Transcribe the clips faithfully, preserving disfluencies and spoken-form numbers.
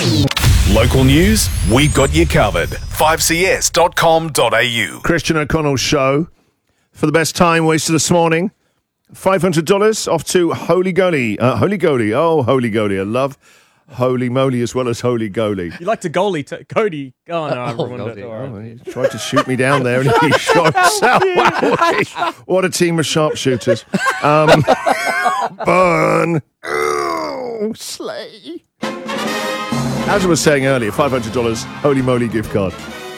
Local news, we got you covered. five c s dot com dot a u. Christian O'Connell Show for the best time wasted this morning. five hundred dollars off to Holy Goalie. Uh, Holy Goalie. Oh, Holy Goalie. I love Holy Moly as well as Holy Goalie. You like to goalie, t- Cody. Oh, no, I Oh, ruined Goldie. it. All right. Oh, he tried to shoot me down there and he shot himself. Wow. What a team of sharpshooters. Um, burn. Oh, slay. As I was saying earlier, five hundred dollars Holy Moly gift card.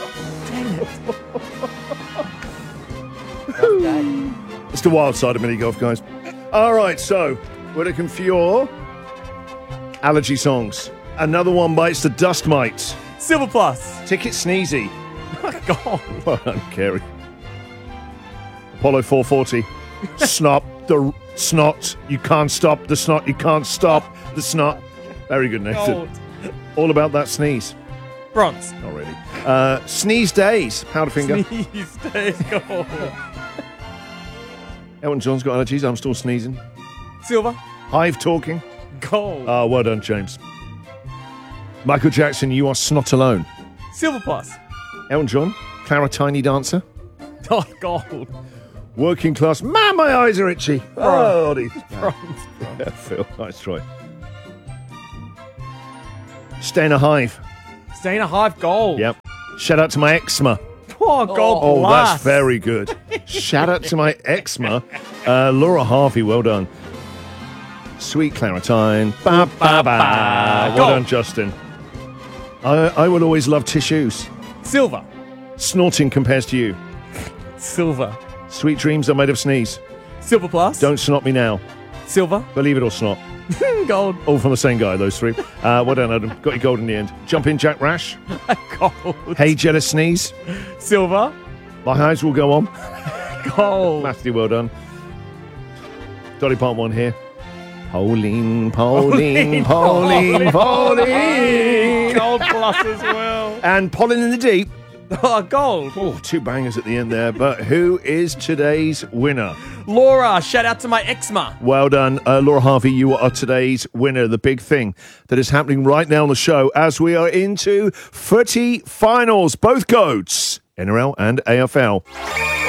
It's the wild side of mini golf, guys. All right, so we're looking for your allergy songs. Another one bites the dust mites. Silver Plus. Ticket Sneezy. God. Well done, Kerry. Apollo four forty. Snot, the snot, you can't stop the snot, you can't stop the snot. Very good, Nathan. Gold. All about that sneeze. Bronze. Not really. Uh, sneeze days. Powderfinger. Sneeze days. Gold. Elton John's got allergies. I'm still sneezing. Silver. Hive talking. Gold. Ah, well done, James. Michael Jackson, You Are Snot Alone. Silver Plus. Elton John, Clara Tiny Dancer. Oh, gold. Working Class. Man, my eyes are itchy. Oh, these. Bronze. Yeah, Phil, nice try. Stay in a Hive. Stay in a Hive. Gold. Yep. Shout out to my eczema. Oh, gold Oh, plus. that's very good. Shout out to my eczema. Uh, Laura Harvey, well done. Sweet Claritine. Ba, ba, ba. Well Gold. done, Justin. I, I will always love tissues. Silver. Snorting compares to you. Silver. Sweet dreams are made of sneeze. Silver Plus. Don't snot me now. Silver. Believe it or snot. Gold. All from the same guy, those three. Uh, well done, Adam. Got your gold in the end. Jump in, Jack Rash. Gold. Hey, jealous sneeze. Silver. My eyes will go on. Gold. Matthew, well done. Dolly Part one here. Pauline, Pauline, Pauline, Pauline. Gold plus as well. And Pollen in the Deep. Oh, gold. Oh, two bangers at the end there. But who is today's winner? Laura, shout out to my eczema. Well done, uh, Laura Harvey. You are today's winner. The big thing that is happening right now on the show as we are into footy finals. Both goats, N R L and A F L.